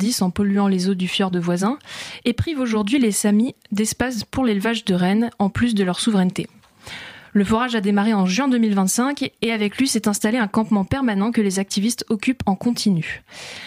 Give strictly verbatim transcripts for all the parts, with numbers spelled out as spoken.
dix en polluant les eaux du fjord voisin et prive aujourd'hui les Samis d'espace pour l'élevage de rennes en plus de leur souveraineté. Le forage a démarré en juin deux mille vingt-cinq et avec lui s'est installé un campement permanent que les activistes occupent en continu.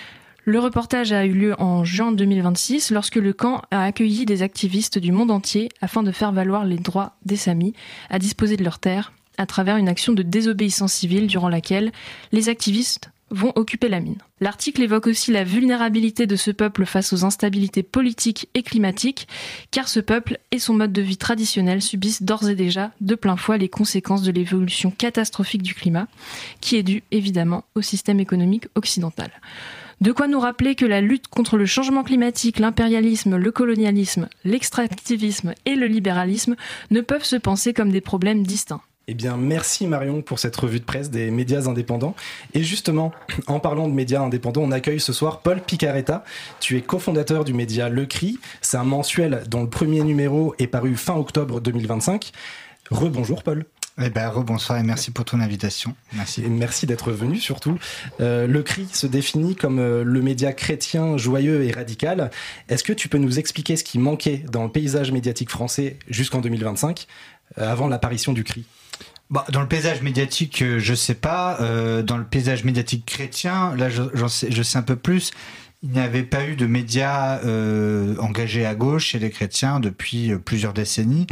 Le reportage a eu lieu en juin deux mille vingt-six lorsque le camp a accueilli des activistes du monde entier afin de faire valoir les droits des Samis à disposer de leurs terres à travers une action de désobéissance civile durant laquelle les activistes vont occuper la mine. L'article évoque aussi la vulnérabilité de ce peuple face aux instabilités politiques et climatiques, car ce peuple et son mode de vie traditionnel subissent d'ores et déjà de plein fouet les conséquences de l'évolution catastrophique du climat, qui est due évidemment au système économique occidental. De quoi nous rappeler que la lutte contre le changement climatique, l'impérialisme, le colonialisme, l'extractivisme et le libéralisme ne peuvent se penser comme des problèmes distincts. Eh bien, merci Marion pour cette revue de presse des médias indépendants. Et justement, en parlant de médias indépendants, on accueille ce soir Paul Picaretta. Tu es cofondateur du média Le Cri. C'est un mensuel dont le premier numéro est paru fin octobre deux mille vingt-cinq. Rebonjour Paul. Eh ben, rebonsoir et merci pour ton invitation. Merci. Et merci d'être venu surtout. Euh, le Cri se définit comme euh, le média chrétien, joyeux et radical. Est-ce que tu peux nous expliquer ce qui manquait dans le paysage médiatique français jusqu'en deux mille vingt-cinq, euh, avant l'apparition du Cri ? Bah, dans le paysage médiatique, euh, je sais pas. Euh, dans le paysage médiatique chrétien, là, je, j'en sais, je sais un peu plus. Il n'y avait pas eu de médias euh, engagés à gauche chez les chrétiens depuis euh, plusieurs décennies.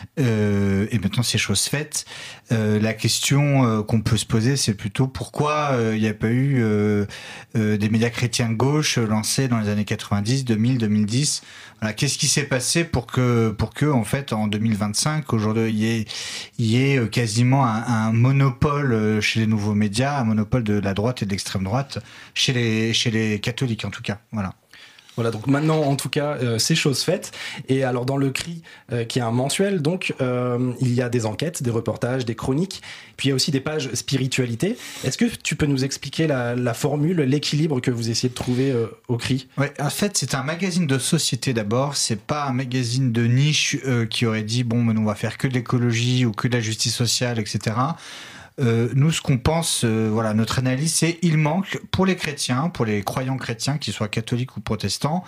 Euh, et maintenant, c'est chose faite. Euh, la question euh, qu'on peut se poser, c'est plutôt pourquoi euh, il n'y a pas eu euh, euh, des médias chrétiens de gauche lancés dans les années quatre-vingt-dix, deux mille, deux mille dix. Voilà, qu'est-ce qui s'est passé pour que, pour que, en fait, en deux mille vingt-cinq, aujourd'hui, il y ait, il y ait quasiment un, un monopole chez les nouveaux médias, un monopole de la droite et de l'extrême droite chez les, chez les catholiques, en tout cas. Voilà. Voilà, donc maintenant, en tout cas, euh, c'est chose faite. Et alors, dans le Cri, euh, qui est un mensuel, donc, euh, il y a des enquêtes, des reportages, des chroniques, puis il y a aussi des pages spiritualité. Est-ce que tu peux nous expliquer la, la formule, l'équilibre que vous essayez de trouver euh, au Cri ? Ouais, en fait, c'est un magazine de société d'abord. C'est pas un magazine de niche euh, qui aurait dit, bon, on va faire que de l'écologie ou que de la justice sociale, et cetera. Euh, nous, ce qu'on pense, euh, voilà, notre analyse, c'est il manque pour les chrétiens, pour les croyants chrétiens, qu'ils soient catholiques ou protestants,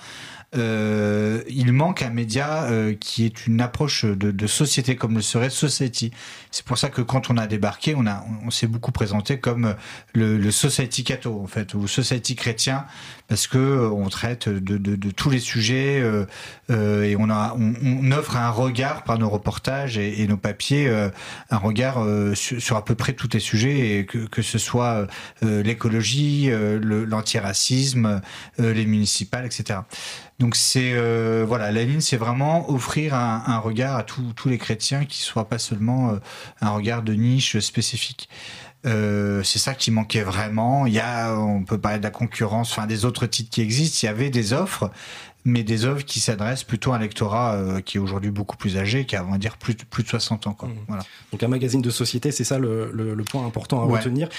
euh, il manque un média euh, qui est une approche de, de société comme le serait Society. C'est pour ça que quand on a débarqué, on a, on s'est beaucoup présenté comme le, le Society catho, en fait, ou Society chrétien, parce que on traite de, de, de tous les sujets euh, euh, et on a, on, on offre un regard par nos reportages et, et nos papiers, euh, un regard euh, sur, sur à peu près tous les sujets, et que, que ce soit euh, l'écologie, euh, le, l'antiracisme, euh, les municipales, et cetera. Donc c'est euh, voilà, la ligne, c'est vraiment offrir un, un regard à tous tous les chrétiens qui soit pas seulement euh, un regard de niche spécifique. Euh, c'est ça qui manquait vraiment. Il y a, on peut parler de la concurrence, enfin des autres titres qui existent. Il y avait des offres, mais des offres qui s'adressent plutôt à un lectorat euh, qui est aujourd'hui beaucoup plus âgé, qui a, on va dire, plus, plus de soixante ans. Quoi. Mmh. Voilà. Donc un magazine de société, c'est ça le, le, le point important à ouais. retenir.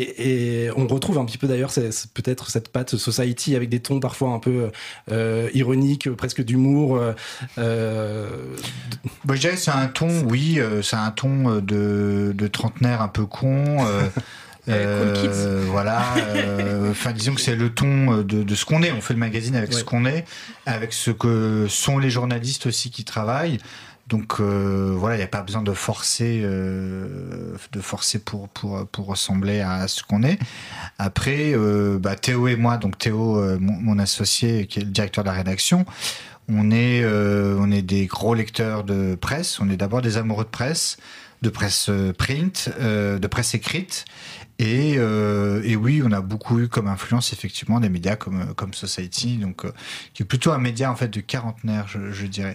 Et, et on retrouve un petit peu d'ailleurs c'est, c'est peut-être cette patte Society avec des tons parfois un peu euh, ironiques, presque d'humour. Euh... Bah, je dirais que c'est un ton, oui, euh, c'est un ton de, de trentenaire un peu con. Euh, Euh, cool euh, voilà. Enfin, euh, disons que c'est le ton de, de ce qu'on est. On fait le magazine avec ouais. ce qu'on est, avec ce que sont les journalistes aussi qui travaillent. Donc euh, voilà, il n'y a pas besoin de forcer, euh, de forcer pour pour pour ressembler à ce qu'on est. Après, euh, bah, Théo et moi, donc Théo, euh, mon, mon associé, qui est le directeur de la rédaction. On est, euh, on est des gros lecteurs de presse. On est d'abord des amoureux de presse, de presse print, euh, de presse écrite. Et, euh, et oui, on a beaucoup eu comme influence effectivement des médias comme comme Society, donc euh, qui est plutôt un média en fait de quarantenaire, je, je dirais.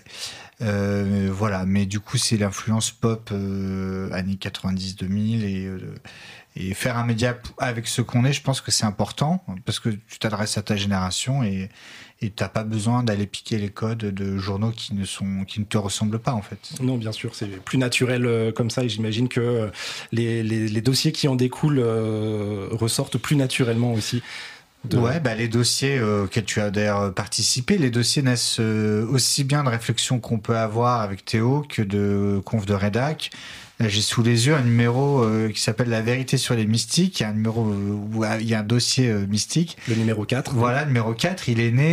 Euh, voilà, mais du coup c'est l'influence pop euh, années quatre-vingt-dix deux mille et euh, et faire un média avec ce qu'on est, je pense que c'est important parce que tu t'adresses à ta génération et et t'as pas besoin d'aller piquer les codes de journaux qui ne sont qui ne te ressemblent pas en fait. Non, bien sûr, c'est plus naturel euh, comme ça et j'imagine que euh, les, les les dossiers qui en découlent euh, ressortent plus naturellement aussi. De... Ouais, bah les dossiers euh, auxquels tu as d'ailleurs participé, les dossiers naissent euh, aussi bien de réflexions qu'on peut avoir avec Théo que de conf de rédac. Là, j'ai sous les yeux un numéro euh, qui s'appelle La vérité sur les mystiques. Il y a un numéro où il y a un dossier euh, mystique. Le numéro quatre. Voilà, le numéro quatre, il est né